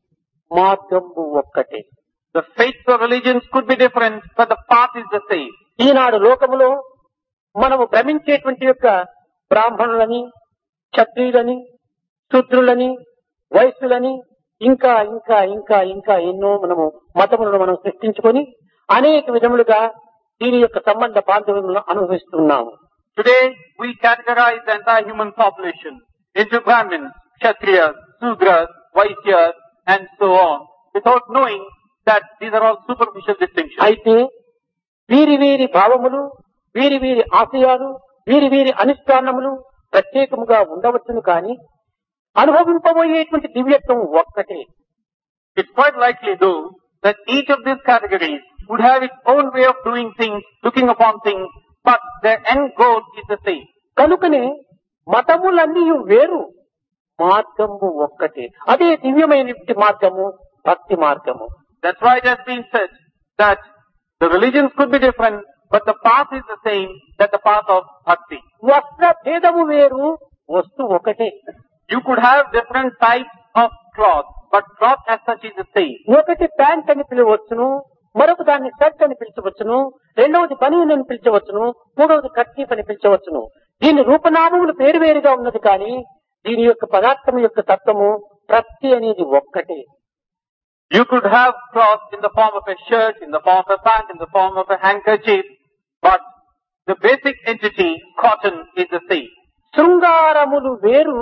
[SPEAKER 2] మార్గము ఒక్కటే.
[SPEAKER 1] The faiths of religions could be different, but the path is the same.
[SPEAKER 2] ఈనాడు లోకములో మనము భ్రమించేటువంటి యొక్క బ్రాహ్మణులని, క్షత్రియులని, శూద్రులని, వైశ్యులని ఇంకా ఇంకా ఇంకా ఇంకా ఎన్నో మనము మతములను మనం సృష్టించుకొని అనేక విధములుగా దీని యొక్క సంబంధ బాంధవ్యములను అనుభవిస్తున్నాము.
[SPEAKER 1] Today we categorize the entire human population into Brahmins, Kshatriyas, Sudras, Vaisyas and so on, without knowing that these are all superficial distinctions.
[SPEAKER 2] అయితే వీరి వీరి భావములు, వీరి వీరి ఆశయాలు, వీరి వీరి అనుష్ఠానములు ప్రత్యేకముగా ఉండవచ్చును కానీ అనుభవింపబోయేటువంటి దివ్యత్వం ఒక్కటే.
[SPEAKER 1] It's quite likely though that each of these categories would have its own way of doing things, looking upon things, but their end goal is the same.
[SPEAKER 2] కనుకనే మతములన్నీ వేరు, మార్గము ఒక్కటే. అదే దివ్యమైనటువంటి మార్గము, భక్తి మార్గము.
[SPEAKER 1] That's why it has been said that the religions could be different, but the path is the same, that the path of bhakti.
[SPEAKER 2] వస్త్ర భేదము వేరు, వస్తు ఒకటే.
[SPEAKER 1] You could have different types of cloth, but cloth as such is the same.
[SPEAKER 2] ఒకటి pant అని పిలవచ్చును, మరొక దాన్ని shirt అని పిలిచవచ్చును, రెండవది బనీన్ అని పిలిచవచ్చును, మూడవది కర్చీఫ్ అని పిలిచవచ్చును. దీని రూపనామములు పేరు వేరుగా ఉన్నది కానీ దీని యొక్క పదార్థం యొక్క తత్వము ప్రతి అనేది ఒక్కటే.
[SPEAKER 1] You could have cloth in the form of a shirt, in the form of a pant, in the form of a handkerchief, but the basic entity, cotton, is the same.
[SPEAKER 2] శృంగారములు వేరు,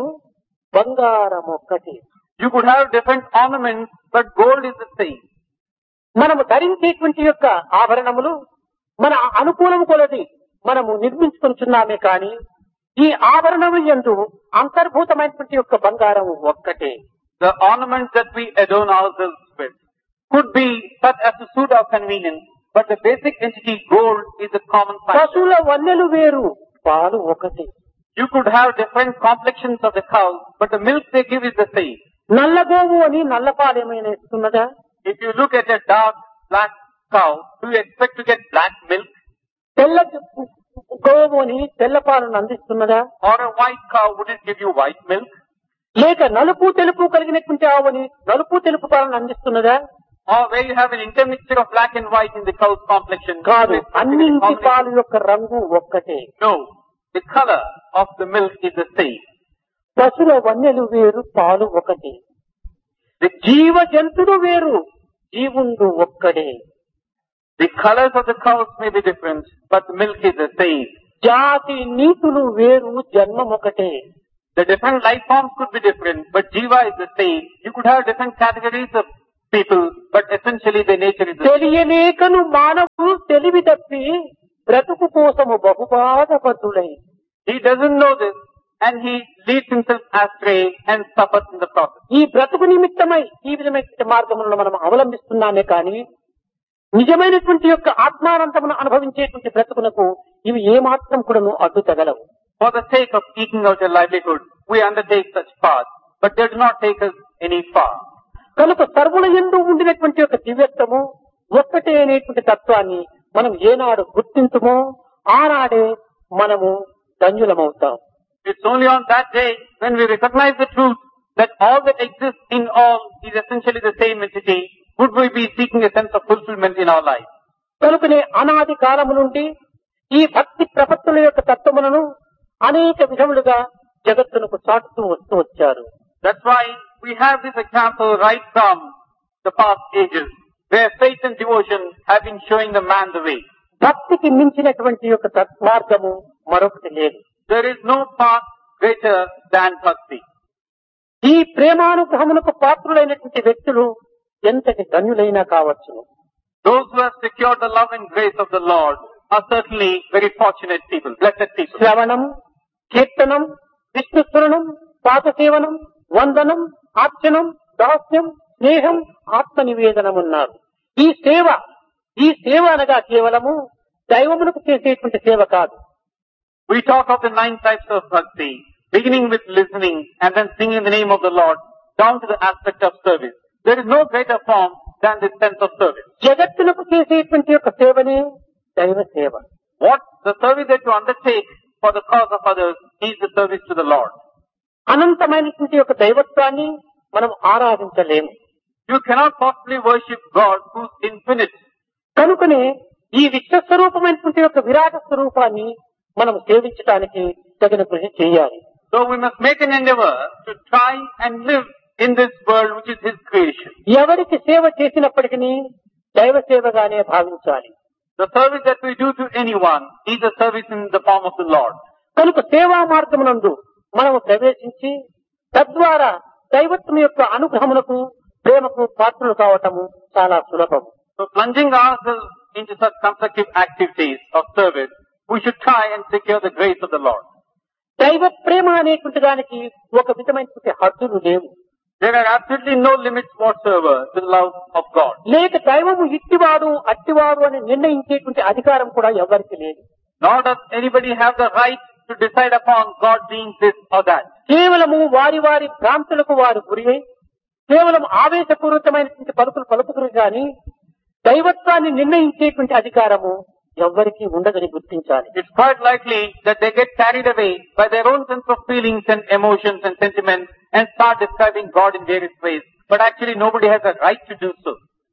[SPEAKER 2] బంగారం ఒక్కటే.
[SPEAKER 1] You could have different ornaments, but gold is the same.
[SPEAKER 2] మనము ధరించేటువంటి యొక్క ఆభరణములు మన అనుకూలము కొలది మనము నిర్మించుకుంటున్నామే కానీ ఈ ఆభరణము యందు అంతర్భూతమైనటువంటి యొక్క బంగారం ఒక్కటే.
[SPEAKER 1] The ornaments that we adorn ourselves with could be such as to suit our convenience, but the basic entity gold is a common factor.
[SPEAKER 2] పశువుల వన్నెలు వేరు, పాలు ఒకటి.
[SPEAKER 1] You could have different complexions of the cows, but the milk they give is the same.
[SPEAKER 2] నల్ల గోవు అని నల్ల పాలు ఏమైనా ఇస్తున్నదా?
[SPEAKER 1] If you look at a dark black cow, do you expect to get black milk?
[SPEAKER 2] తెల్ల గోవు అని తెల్ల పాలను అందిస్తున్నదా?
[SPEAKER 1] Or a white cow, would it give you white milk?
[SPEAKER 2] లేక నలుపు తెలుపు కలిగినటువంటి ఆవుని నలుపు తెలుపు పాలను అందిస్తున్నదా?
[SPEAKER 1] Or where you have an intermixture of black and white in the cow's complexion?
[SPEAKER 2] కాదు, అన్నింటి పాలు యొక్క రంగు ఒక్కటే.
[SPEAKER 1] No, the color of the milk is the same.
[SPEAKER 2] పశువుల వన్నెలు వేరు, పాలు ఒకటి. జీవ జంతుడు వేరు, జీవుండు ఒక్కడే.
[SPEAKER 1] The colors of the cows may be different, but the milk is the same.
[SPEAKER 2] జాతి నీతులు వేరు, జన్మం ఒకటే.
[SPEAKER 1] The different life forms could be different, but jiva is the same. You could have different categories of people, but essentially the nature is the same.
[SPEAKER 2] తెలియలేకను మానవుడు తెలివి తప్పి బ్రతుకు కోసము బహుబాధపడులై.
[SPEAKER 1] He doesn't know this, and he leads himself astray and suffers in the process.
[SPEAKER 2] ఈ బ్రతుకు నిమిత్తమై ఈ విధమైన మార్గములను మనం అవలంబిస్తున్నామే కానీ నిజమైనటువంటి యొక్క ఆత్మానందమును అనుభవించేటువంటి బ్రతుకునకు ఇవి ఏమాత్రం కూడాను అడ్డు తగలవు.
[SPEAKER 1] For the sake of eking out a livelihood, we undertake such paths, but they do not take us any far.
[SPEAKER 2] కనుక సర్వుల యందు ఉండినటువంటి యొక్క దివ్యత్వము ఒక్కటే అనేటువంటి తత్వాన్ని మనం ఏనాడు గుర్తించుమో ఆనాడే మనము ధన్యులమవుతాం.
[SPEAKER 1] It's only on that day when we recognize the truth that all that exists in all is essentially the same entity, would we be seeking a sense of fulfillment in our life.
[SPEAKER 2] కనుకనే అనాది కాలము నుండి ఈ భక్తి ప్రపత్తుల యొక్క తత్వములను అనేక విధములుగా జగత్తునకు చాటుతూ వస్తూ వచ్చారు.
[SPEAKER 1] That's why we have this example right from the past ages, where faith and devotion have been showing the man the way.
[SPEAKER 2] భక్తికి మించినటువంటి యొక్క మార్గము మరొకటి లేదు.
[SPEAKER 1] There is no path greater than bhakti.
[SPEAKER 2] ఈ ప్రేమానుగ్రహమునకు పాత్రులైనటువంటి వ్యక్తులు ఎంతటి ధన్యులైనా కావచ్చు.
[SPEAKER 1] Those who have secured the love and grace of the Lord are certainly very fortunate people, blessed people.
[SPEAKER 2] శ్రవణం, కీర్తనం, విష్ణుస్మరణం, పాదసేవనం, వందనం, అర్చనం, దాస్యం, స్నేహం, ఆత్మ నివేదనం ఉన్నారు. ఈ సేవ అనగా కేవలము దైవమునకు చేసేటువంటి సేవ కాదు.
[SPEAKER 1] We talk of the 9 types of bhakti, beginning with listening and then singing the name of the Lord, down to the aspect of service. There is no greater form than this sense of service.
[SPEAKER 2] జగత్తునకు చేసేటువంటి యొక్క సేవనే దైవ సేవ.
[SPEAKER 1] What the service that you undertake for the cause of others is the service to the Lord.
[SPEAKER 2] అనంతమైనటువంటి యొక్క దైవత్వాన్ని మనం ఆరాధించలేము.
[SPEAKER 1] You cannot possibly worship God who's infinite.
[SPEAKER 2] కనుకనే ఈ విశ్వస్వరూపమైనటువంటి యొక్క విరాట స్వరూపాన్ని మనం సేవించడానికి తగిన కృషి చేయాలి.
[SPEAKER 1] So we must make an endeavor to try and live in this world which is His creation.
[SPEAKER 2] ఎవరికి సేవ చేసినప్పటికీ దైవ సేవగానే భావించాలి.
[SPEAKER 1] The service that we do to anyone is a service in the form of the Lord.
[SPEAKER 2] కనుక సేవా మార్గమునందు మనము ప్రవేశించి తద్వారా దైవత్వం యొక్క అనుగ్రహమునకు ప్రేమకు పాత్రలు కావటము చాలా సులభం.
[SPEAKER 1] So plunging ourselves into such constructive activities of service, we should try and secure the grace of the Lord.
[SPEAKER 2] దైవ ప్రేమ అనేటువంటి దానికి ఒక విధమైనటువంటి హద్దులు లేవు.
[SPEAKER 1] There are absolutely no limits whatsoever to the love of God.
[SPEAKER 2] లేక దైవము ఇట్టివాడు అట్టివాడు అని నిర్ణయించేటువంటి అధికారం కూడా ఎవరికి లేదు.
[SPEAKER 1] Nor does anybody have the right to decide upon God being this or that.
[SPEAKER 2] కేవలము వారి వారి భ్రాంతులకు వారు గురి అయి కేవలం ఆవేశపూరితమైనటువంటి పలుకులు పలుకుతురు కానీ దైవత్వాన్ని నిర్ణయించేటువంటి అధికారము ఎవ్వరికీ ఉండదని గుర్తించాలి.
[SPEAKER 1] It's quite likely that they get carried away by their own sense of feelings and emotions and sentiments and start describing God in various ways. But actually nobody has a right to do so.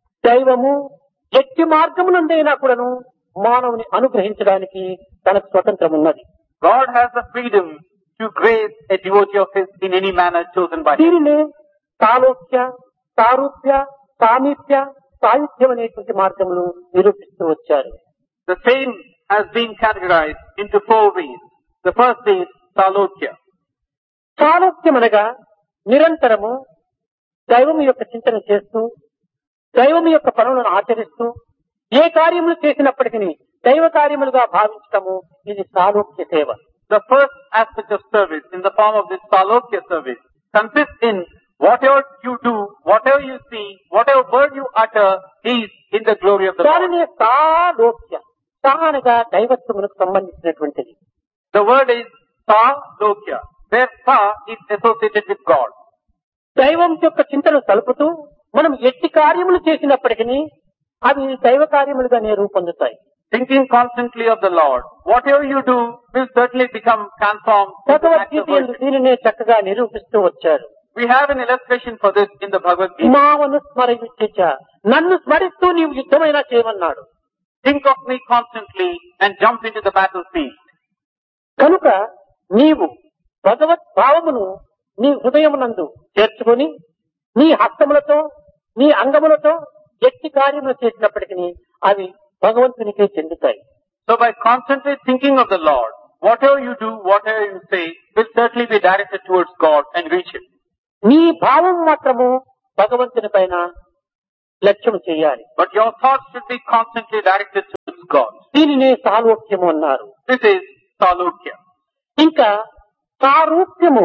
[SPEAKER 2] దైవము ఎట్టి మార్గమునందైనా కూడాను మానవుని అనుగ్రహించడానికి తనకు స్వతంత్రం ఉన్నది.
[SPEAKER 1] God has the freedom to grace a devotee of His in any manner chosen by Him.
[SPEAKER 2] దీనినే సాలోక్య, సారూప్య, సామీప్య, సాయుధ్యం అనేటువంటి మార్గములు నిరూపిస్తూ వచ్చారు.
[SPEAKER 1] The same has been categorized into 4 ways. The first is Salokya.
[SPEAKER 2] సాలోక్యం అనగా నిరంతరము దైవం యొక్క చింతన చేస్తూ దైవం యొక్క పనులను ఆచరిస్తూ ఏ కార్యములు చేసినప్పటికీ దైవ కార్యములుగా భావించటము ఇది సాలోక్య సేవ.
[SPEAKER 1] The first aspect of service in the form of this Salokya service consists in whatever you do whatever you see, whatever word you utter is in the glory of the Lord.
[SPEAKER 2] దానిని సాలోక్య, సా అనగా దైవత్వములకు సంబంధించినటువంటిది.
[SPEAKER 1] The word is Sa-lokya, where Sa is associated with God.
[SPEAKER 2] దైవం యొక్క చింతను సలుపుతూ మనం ఎట్టి కార్యములు చేసినప్పటికీ అవి దైవ కార్యములుగానే రూపొందుతాయి.
[SPEAKER 1] Thinking constantly of the Lord, whatever you do will certainly become transformed.
[SPEAKER 2] Bhagavad Gita దీనినే చక్కగా నిరూపిస్తూ వచ్చారు.
[SPEAKER 1] We have an illustration for this in the Bhagavad Gita.
[SPEAKER 2] మావను స్మరించ, నన్ను స్మరిస్తూ నీవు యుద్ధమైనా చేయమన్నాడు.
[SPEAKER 1] Think of me constantly and jump into the battlefield.
[SPEAKER 2] కనుక నీవు భగవత్ భావమును నీ హృదయమునందు చేర్చుకొని నీ హస్తములతో నీ అంగములతో ఎట్టి కార్యములు చేసినప్పటికీ అవి భగవంతునికే చెందుతాయి.
[SPEAKER 1] So by constantly thinking of the Lord, whatever you do, whatever you say will certainly be directed towards God and reach Him.
[SPEAKER 2] నీ భావం మాత్రము భగవంతుని పైన లక్ష్యం చేయాలి.
[SPEAKER 1] But your thoughts should be constantly directed towards God.
[SPEAKER 2] దీనినే సాలోక్యము అన్నారు.
[SPEAKER 1] This is Salokya.
[SPEAKER 2] ఇంకా సారూప్యము,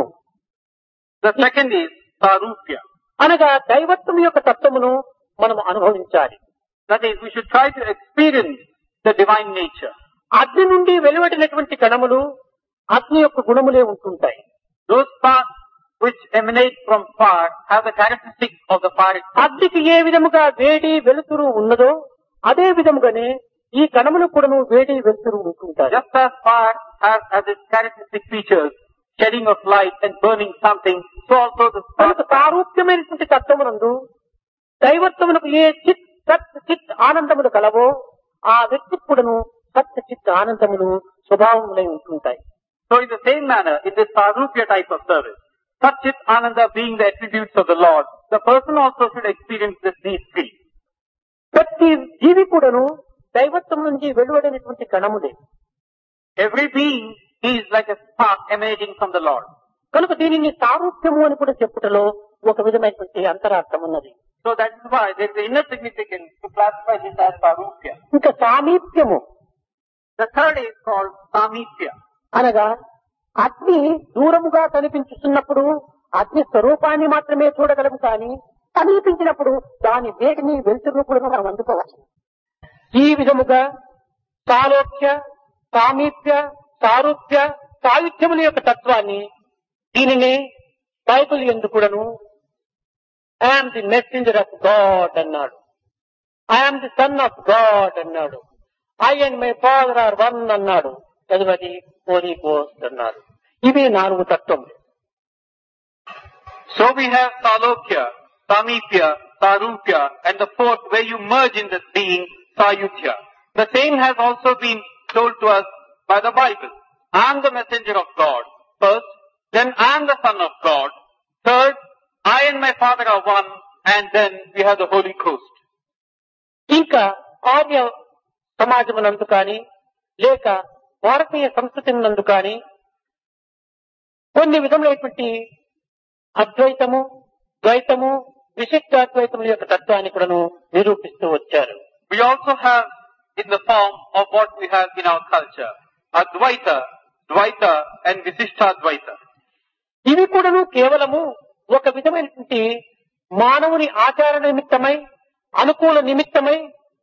[SPEAKER 1] The second is Sarupya.
[SPEAKER 2] అనగా దైవత్వం యొక్క తత్వమును మనం అనుభవించాలి.
[SPEAKER 1] That is, we should try to experience the divine nature.
[SPEAKER 2] అగ్ని నుండి వెలువడినటువంటి కణములు అగ్ని యొక్క గుణములే ఉంటుంటాయి.
[SPEAKER 1] Those sparks which emanate from fire have the characteristics of the fire itself.
[SPEAKER 2] అగ్నికి ఏ విధముగా వేడి వెలుతురు ఉన్నదో అదే విధముగానే ఈ కణములు కూడాను వేడి వెలుతురు ఉంటుంటాయి.
[SPEAKER 1] Just as fire has its characteristic features, shedding of light and burning something, so also the spark.
[SPEAKER 2] సారూప్యమైనటువంటి తత్వమునందు దైవత్వమునకు ఏ చిత్ సత్ చిత్ ఆనందములు కలవో ఆ వ్యక్తికి కూడాను సత్ చిత్ ఆనందములు స్వభావములై ఉంటుంటాయి.
[SPEAKER 1] So in the same manner, in this Sarupya type of service, Sat Chit Ananda being the attributes of the Lord, the person also should experience these three.
[SPEAKER 2] ప్రతి జీవి కూడాను దైవత్వం నుంచి వెలువడినటువంటి కణములే.
[SPEAKER 1] Every being is like a spark emanating from the Lord.
[SPEAKER 2] కనుక దీనిని సారూప్యము అని కూడా చెప్పుటలో ఒక విధమైనటువంటి అంతరార్థం ఉన్నది.
[SPEAKER 1] So that is why there is an inner significance to classify this as Sarupya.
[SPEAKER 2] ఇంకా సామీప్యము.
[SPEAKER 1] The third is called Samipya.
[SPEAKER 2] అనగా అగ్ని దూరముగా కనిపించుతున్నప్పుడు అగ్ని స్వరూపాన్ని మాత్రమే చూడగలము కానీ సమీపించినప్పుడు దాని వేడిని వెలుతురు కూడా మనం అందుకోవచ్చు. ఈ విధముగా సాలోక్య, సామీప్య, సారూప్య, సాయుధ్యముల యొక్క తత్వాన్ని దీనిని బైబిల్ యందు కూడాను I'm the messenger of God అన్నాడు. I'm the son of God అన్నాడు. I and my father are one అన్నాడు. చదువది హోలీ గోస్ట్ అన్నారు. ఇవే 4 తత్వములు.
[SPEAKER 1] So we have Salokya, Samipya, Sarupya, and the fourth where you merge in this being, Sayuthya. The same has also been told to us by the Bible. I am the messenger of God, first, then I am the son of God, third, I and my father are one, and then we have the Holy Ghost.
[SPEAKER 2] ఇంకా ఆర్య సమాజమునందు కానీ లేక భారతీయ సంస్కృతి నందు కానీ కొన్ని విధములైనటువంటి అద్వైతము, ద్వైతము, విశిష్టాద్వైతముల యొక్క తత్వాన్ని కూడాను నిరూపిస్తూ వచ్చారు.
[SPEAKER 1] We also have in the form of what we have in our culture, Advaita, Dvaita and Visishtadvaita.
[SPEAKER 2] ఇవి కూడాను కేవలము ఒక విధమైనటువంటి మానవుని ఆచార నిమిత్తమై, అనుకూల నిమిత్తమై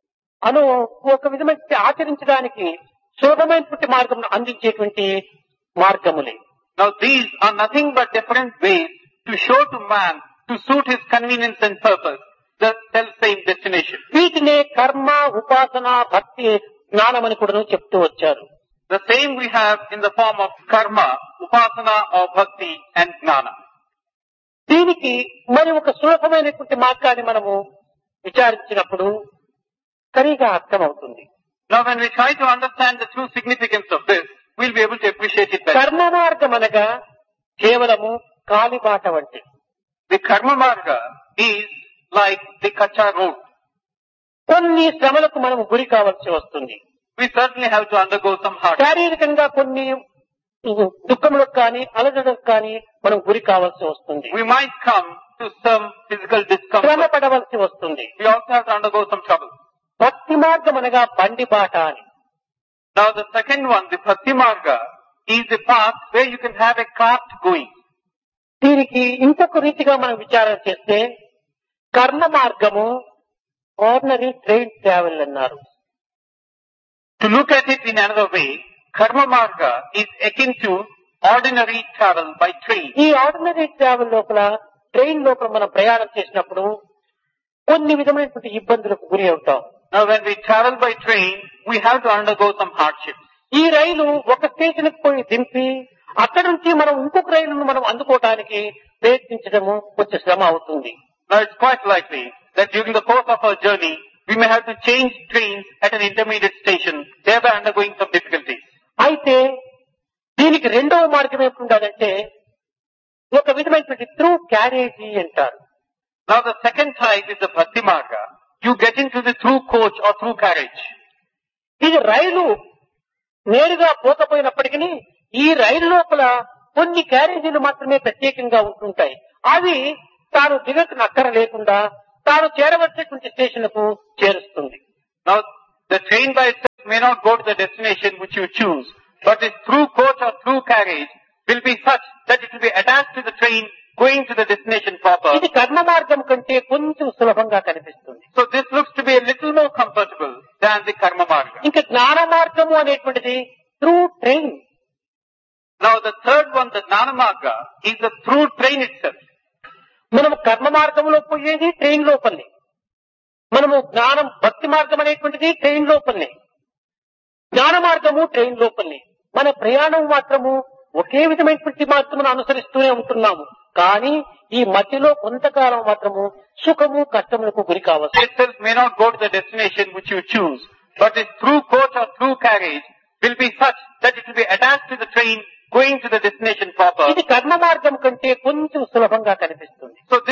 [SPEAKER 2] ఒక విధమైన ఆచరించడానికి సులభమైనటువంటి మార్గం అందించేటువంటి మార్గములే.
[SPEAKER 1] Now these are nothing but different ways to show to man, to suit his convenience and purpose, the self-same destination.
[SPEAKER 2] వీటినే కర్మ, ఉపాసన, భక్తి, జ్ఞానమని కూడా చెప్తూ వచ్చారు.
[SPEAKER 1] The same we have in the form of karma, upasana or bhakti and gnana.
[SPEAKER 2] దీనికి మరి ఒక సులభమైనటువంటి మార్గాన్ని మనము విచారించినప్పుడు సరిగా అర్థమవుతుంది.
[SPEAKER 1] Now when we try to understand the true significance of this, we'll be able to appreciate it better.
[SPEAKER 2] కర్మ మార్గం అనగా కేవలము కాలిబాట వంటి.
[SPEAKER 1] The karma marga is like the kacha road.
[SPEAKER 2] కొన్ని శ్రమలకు మనము గురి కావాల్సి వస్తుంది.
[SPEAKER 1] We certainly have to undergo some hardship.
[SPEAKER 2] శారీరకంగా కొన్ని దుఃఖములకు కానీ అలజడులకు కానీ మనం గురి కావాల్సి వస్తుంది.
[SPEAKER 1] We might come to some physical discomfort.
[SPEAKER 2] శ్రమ పడవలసి వస్తుంది.
[SPEAKER 1] We also have to undergo some trouble.
[SPEAKER 2] భక్తి మార్గం అనగా బండి బాట అని.
[SPEAKER 1] Now the second one, the bhakti marga, is the path where you can have a cart going.
[SPEAKER 2] దీనికి ఇంకొక రీతిగా మనం విచారణ చేస్తే కర్మ మార్గము ఆర్డినరీ ట్రైన్ ట్రావెల్ అన్నారు.
[SPEAKER 1] To look at it in another way, karma marga is akin to ordinary travel by train.
[SPEAKER 2] ఈ ఆర్డినరీ ట్రావెల్ లోపల ట్రైన్ లోపల మనం ప్రయాణం చేసినప్పుడు కొన్ని విధమైనటువంటి ఇబ్బందులకు గురి అవుతాం.
[SPEAKER 1] Now when we travel by train, we have to undergo some hardships.
[SPEAKER 2] ఈ రైలు ఒక స్టేషన్ కి పోయి దింపి అక్కడి నుంచి మనం ఇంకొక రైలును మనం అందుకోవడానికి ప్రయత్నించడము కొంచెం శ్రమ అవుతుంది.
[SPEAKER 1] Now it's quite likely that during the course of our journey, we may have to change trains at an intermediate station, thereby undergoing some difficulties.
[SPEAKER 2] అయితే దీనికి రెండవ మార్గం ఏమిటంటే ఒక విధమైనటువంటి త్రూ క్యారేజీ అంటారు.
[SPEAKER 1] Now the second type is the bhakti marga. You get into the through coach or through carriage.
[SPEAKER 2] ఇది రైలు నేరుగా పోకపోయినప్పటికీ ఈ రైలు లోపల కొన్ని క్యారేజీలు మాత్రమే ప్రత్యేకంగా ఉంటుంటాయి. అవి తాను దిగనక్కర లేకుండా తాను చేరవలసినటువంటి స్టేషన్ కు చేరుస్తుంది.
[SPEAKER 1] Now the train by itself may not go to the destination which you choose, but the through coach or through carriage will be such that it will be attached to the train going to the destination proper.
[SPEAKER 2] ఇది కర్మ మార్గం కంటే కొంచెం సులభంగా కనిపిస్తుంది.
[SPEAKER 1] So this looks to be a little more comfortable than the karma marga.
[SPEAKER 2] ఇంకా జ్ఞాన మార్గము అనేటువంటిది through train.
[SPEAKER 1] Now the third one, the gnana marga, is the through train itself.
[SPEAKER 2] మనము కర్మ మార్గంలో పోయేది ట్రైన్ లోపలనే, మనము జ్ఞానం భక్తి మార్గం అనేటువంటిది ట్రైన్ లోపలనే, జ్ఞాన మార్గము ట్రైన్ లోపలనే. మన ప్రయాణం మాత్రము ఒకే విధమైనటువంటి మార్గమును అనుసరిస్తూనే ఉంటున్నాము. కానీ ఈ మధ్యలో కొంతకాలం మాత్రము సుఖము కష్టములకు గురి కావచ్చు.
[SPEAKER 1] Itself may not go to the destination which you choose, but the through coach or through carriage will be such that it will be attached to the train going to the destination proper.
[SPEAKER 2] ఇది కర్మ మార్గం కంటే కొంచెం సులభంగా కనిపిస్తుంది.
[SPEAKER 1] So